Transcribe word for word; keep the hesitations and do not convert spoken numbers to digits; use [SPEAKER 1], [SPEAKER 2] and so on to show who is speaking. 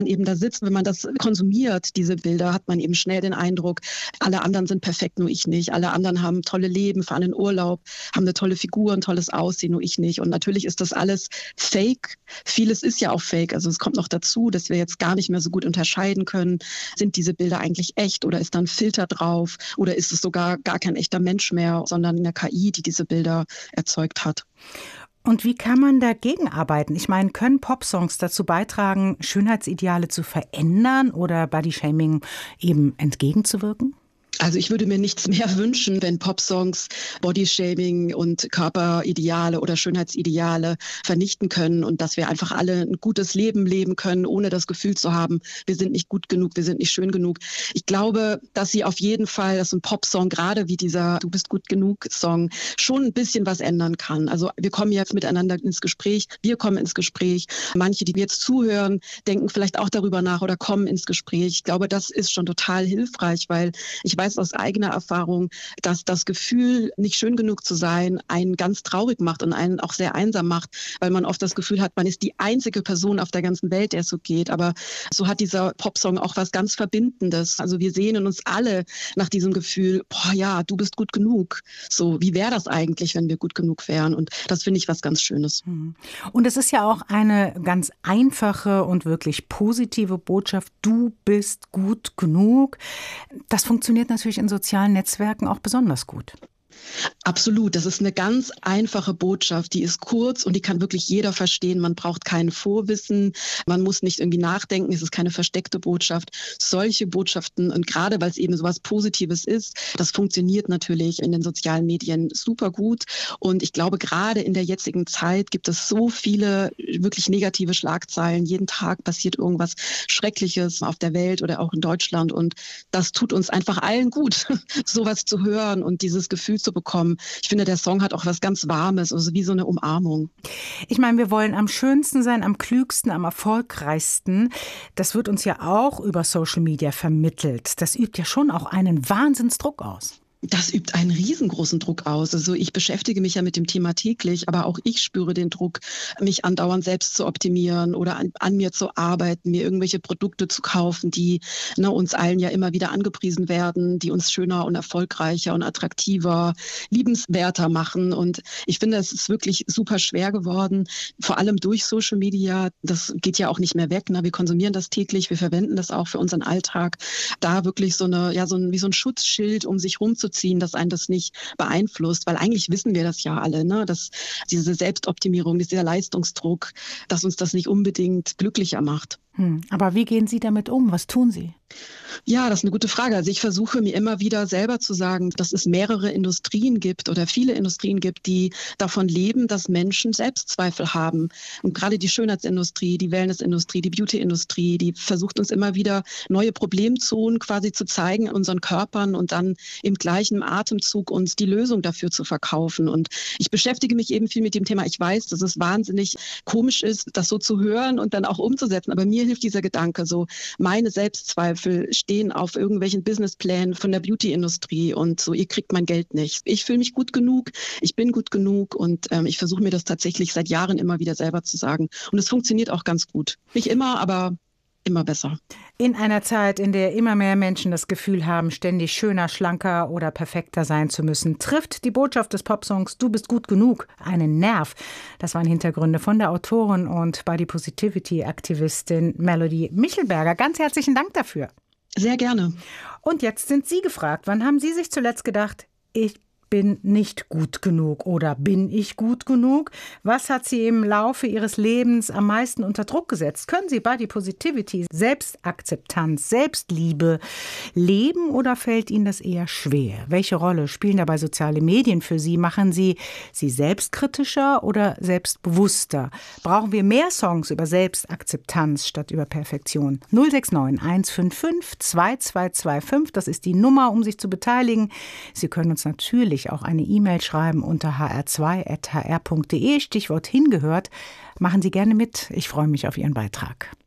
[SPEAKER 1] eben da sitzt, wenn man das konsumiert, diese Bilder, hat man eben schnell den Eindruck, alle anderen sind perfekt, nur ich nicht. Alle anderen haben tolle Leben, fahren in Urlaub, haben eine tolle Figur, ein tolles Aussehen, nur ich nicht. Und natürlich ist das alles fake. Vieles ist ja auch fake. Also es kommt noch dazu, dass wir jetzt gar nicht mehr so gut unterscheiden können. Sind diese Bilder eigentlich echt oder ist da ein Filter drauf? Oder ist es sogar gar kein echter Mensch mehr, sondern eine K I, die diese Bilder erzeugt hat?
[SPEAKER 2] Und wie kann man dagegen arbeiten? Ich meine, können Popsongs dazu beitragen, Schönheitsideale zu verändern oder Bodyshaming eben entgegenzuwirken?
[SPEAKER 1] Also ich würde mir nichts mehr wünschen, wenn Popsongs Bodyshaming und Körperideale oder Schönheitsideale vernichten können und dass wir einfach alle ein gutes Leben leben können, ohne das Gefühl zu haben, wir sind nicht gut genug, wir sind nicht schön genug. Ich glaube, dass sie auf jeden Fall, dass ein Popsong, gerade wie dieser Du bist gut genug Song, schon ein bisschen was ändern kann. Also wir kommen jetzt miteinander ins Gespräch, wir kommen ins Gespräch. Manche, die jetzt zuhören, denken vielleicht auch darüber nach oder kommen ins Gespräch. Ich glaube, das ist schon total hilfreich, weil ich weiß aus eigener Erfahrung, dass das Gefühl, nicht schön genug zu sein, einen ganz traurig macht und einen auch sehr einsam macht, weil man oft das Gefühl hat, man ist die einzige Person auf der ganzen Welt, der es so geht. Aber so hat dieser Popsong auch was ganz Verbindendes. Also wir sehnen uns alle nach diesem Gefühl, boah ja, du bist gut genug. So, wie wäre das eigentlich, wenn wir gut genug wären? Und das finde ich was ganz Schönes.
[SPEAKER 2] Und es ist ja auch eine ganz einfache und wirklich positive Botschaft. Du bist gut genug. Das funktioniert natürlich in sozialen Netzwerken auch besonders gut.
[SPEAKER 1] Absolut, das ist eine ganz einfache Botschaft, die ist kurz und die kann wirklich jeder verstehen. Man braucht kein Vorwissen, man muss nicht irgendwie nachdenken, es ist keine versteckte Botschaft. Solche Botschaften, und gerade weil es eben so was Positives ist, das funktioniert natürlich in den sozialen Medien super gut. Und ich glaube, gerade in der jetzigen Zeit gibt es so viele wirklich negative Schlagzeilen. Jeden Tag passiert irgendwas Schreckliches auf der Welt oder auch in Deutschland. Und das tut uns einfach allen gut, sowas zu hören und dieses Gefühl zu bekommen. Ich finde, der Song hat auch was ganz Warmes, also wie so eine Umarmung.
[SPEAKER 2] Ich meine, wir wollen am schönsten sein, am klügsten, am erfolgreichsten. Das wird uns ja auch über Social Media vermittelt. Das übt ja schon auch einen Wahnsinnsdruck aus.
[SPEAKER 1] Das übt einen riesengroßen Druck aus. Also ich beschäftige mich ja mit dem Thema täglich, aber auch ich spüre den Druck, mich andauernd selbst zu optimieren oder an, an mir zu arbeiten, mir irgendwelche Produkte zu kaufen, die ne, uns allen ja immer wieder angepriesen werden, die uns schöner und erfolgreicher und attraktiver, liebenswerter machen. Und ich finde, es ist wirklich super schwer geworden, vor allem durch Social Media. Das geht ja auch nicht mehr weg. Ne? Wir konsumieren das täglich, wir verwenden das auch für unseren Alltag. Da wirklich so eine, ja, so ein, wie so ein Schutzschild um sich rumzuziehen, dass einen das nicht beeinflusst, weil eigentlich wissen wir das ja alle, ne? Dass diese Selbstoptimierung, dieser Leistungsdruck, dass uns das nicht unbedingt glücklicher macht.
[SPEAKER 2] Hm. Aber wie gehen Sie damit um? Was tun Sie?
[SPEAKER 1] Ja, das ist eine gute Frage. Also ich versuche mir immer wieder selber zu sagen, dass es mehrere Industrien gibt oder viele Industrien gibt, die davon leben, dass Menschen Selbstzweifel haben. Und gerade die Schönheitsindustrie, die Wellnessindustrie, die Beautyindustrie, die versucht uns immer wieder neue Problemzonen quasi zu zeigen in unseren Körpern und dann im gleichen Atemzug uns die Lösung dafür zu verkaufen. Und ich beschäftige mich eben viel mit dem Thema. Ich weiß, dass es wahnsinnig komisch ist, das so zu hören und dann auch umzusetzen. Aber mir hilft dieser Gedanke so, meine Selbstzweifel stehen auf irgendwelchen Businessplänen von der Beauty-Industrie und so, ihr kriegt mein Geld nicht. Ich fühle mich gut genug, ich bin gut genug und ähm, ich versuche mir das tatsächlich seit Jahren immer wieder selber zu sagen. Und es funktioniert auch ganz gut. Nicht immer, aber immer besser.
[SPEAKER 2] In einer Zeit, in der immer mehr Menschen das Gefühl haben, ständig schöner, schlanker oder perfekter sein zu müssen, trifft die Botschaft des Popsongs Du bist gut genug einen Nerv. Das waren Hintergründe von der Autorin und Body Positivity Aktivistin Melody Michelberger. Ganz herzlichen Dank dafür.
[SPEAKER 1] Sehr gerne.
[SPEAKER 2] Und jetzt sind Sie gefragt. Wann haben Sie sich zuletzt gedacht, ich bin nicht gut genug oder bin ich gut genug? Was hat Sie im Laufe Ihres Lebens am meisten unter Druck gesetzt? Können Sie Body Positivity, Selbstakzeptanz, Selbstliebe leben oder fällt Ihnen das eher schwer? Welche Rolle spielen dabei soziale Medien für Sie? Machen Sie sie selbstkritischer oder selbstbewusster? Brauchen wir mehr Songs über Selbstakzeptanz statt über Perfektion? null sechs neun eins fünf fünf zwei zwei zwei fünf, das ist die Nummer, um sich zu beteiligen. Sie können uns natürlich auch eine E-Mail schreiben unter h r zwei at h r punkt d e, Stichwort hingehört. Machen Sie gerne mit. Ich freue mich auf Ihren Beitrag.